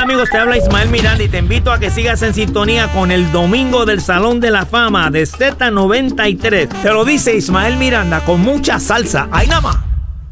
Hola amigos, te habla Ismael Miranda y te invito a que sigas en sintonía con el Domingo del Salón de la Fama de Z93. Te lo dice Ismael Miranda con mucha salsa. ¡Ay, nada más!